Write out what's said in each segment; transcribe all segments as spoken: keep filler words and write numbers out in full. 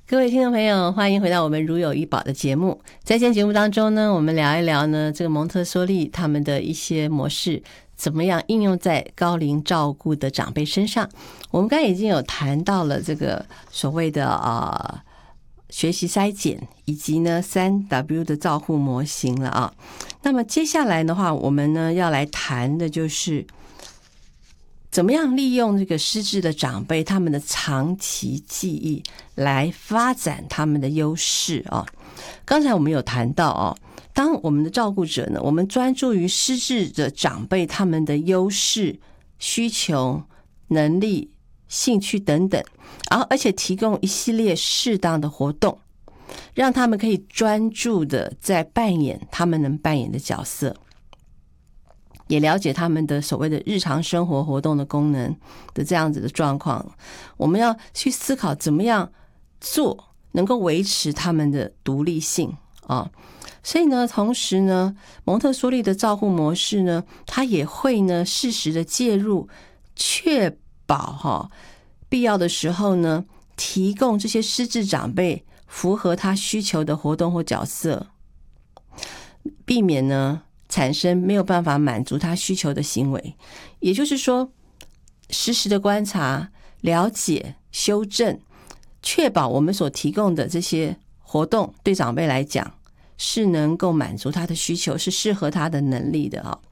各位听众朋友，欢迎回到我们如有医保的节目。在今天节目当中呢，我们聊一聊呢这个蒙特梭利他们的一些模式怎么样应用在高龄照顾的长辈身上。我们刚才已经有谈到了这个所谓的呃学习筛检以及呢 三 W 的照护模型了啊。那么接下来的话，我们呢要来谈的就是怎么样利用这个失智的长辈他们的长期记忆来发展他们的优势啊？刚才我们有谈到哦，当我们的照顾者呢，我们专注于失智的长辈他们的优势、需求、能力、兴趣等等，然后而且提供一系列适当的活动，让他们可以专注的在扮演他们能扮演的角色。也了解他们的所谓的日常生活活动的功能的这样子的状况，我们要去思考怎么样做能够维持他们的独立性啊。所以呢，同时呢，蒙特梭利的照护模式呢，它也会呢适时的介入，确保哈必要的时候呢，提供这些失智长辈符合他需求的活动或角色，避免呢产生没有办法满足他需求的行为。也就是说，实时的观察、了解、修正，确保我们所提供的这些活动对长辈来讲是能够满足他的需求，是适合他的能力的啊。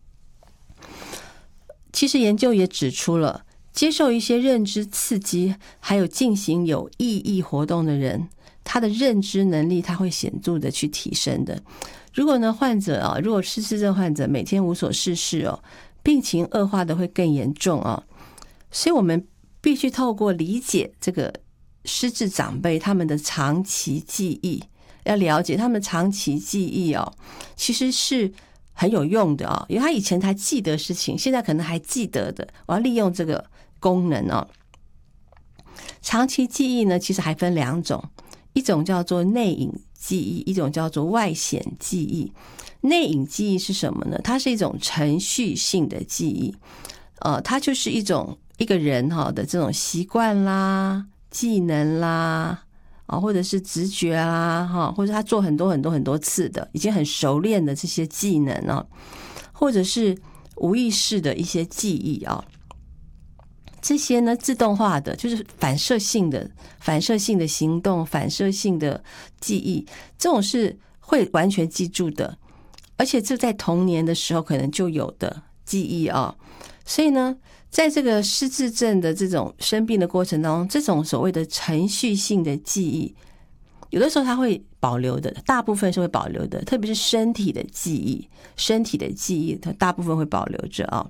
其实研究也指出了，接受一些认知刺激，还有进行有意义活动的人，他的认知能力他会显著的去提升的。如果呢，患者啊，如果失智症患者每天无所事事哦，病情恶化的会更严重哦。所以我们必须透过理解这个失智长辈他们的长期记忆，要了解他们长期记忆哦，其实是很有用的哦，因为他以前还记得事情，现在可能还记得的，我要利用这个功能哦。长期记忆呢，其实还分两种，一种叫做内隐记忆，一种叫做外显记忆。内隐记忆是什么呢？它是一种程序性的记忆，呃，它就是一种一个人哈的这种习惯啦、技能啦，啊，或者是直觉啦，哈，或者他做很多很多很多次的，已经很熟练的这些技能啊，或者是无意识的一些记忆啊。这些呢，自动化的就是反射性的、反射性的行动、反射性的记忆，这种是会完全记住的，而且这在童年的时候可能就有的记忆啊。所以呢，在这个失智症的这种生病的过程当中，这种所谓的程序性的记忆，有的时候它会保留的，大部分是会保留的，特别是身体的记忆，身体的记忆它大部分会保留着啊。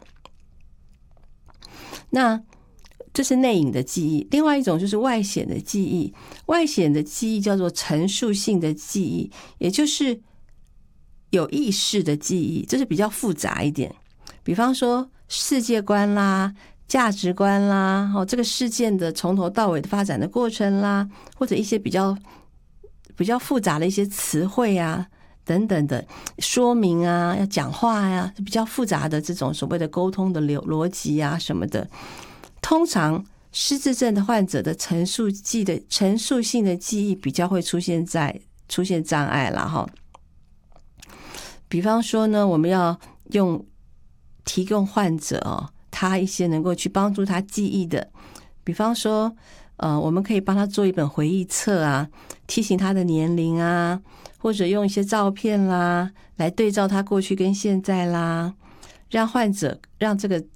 那这是内隐的记忆，另外一种就是外显的记忆。外显的记忆叫做陈述性的记忆，也就是有意识的记忆，这是比较复杂一点。比方说世界观啦、价值观啦，哦，这个事件的从头到尾的发展的过程啦，或者一些比较比较复杂的一些词汇啊等等的说明啊，要讲话呀、啊，比较复杂的这种所谓的沟通的流逻辑啊什么的。通常失智症的患者的陈述记的陈述性的记忆比较会出现在出现障碍啦哈。比方说呢，我们要用提供患者哦，他一些能够去帮助他记忆的，比方说呃，我们可以帮他做一本回忆册啊，提醒他的年龄啊，或者用一些照片啦来对照他过去跟现在啦，让患者让这个